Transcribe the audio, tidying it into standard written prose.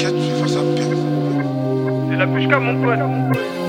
T'inquiète, je vais faire ça bien. C'est la pushka, mon pote.